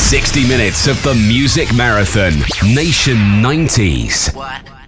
60 minutes of the music marathon. Nation 90s. What?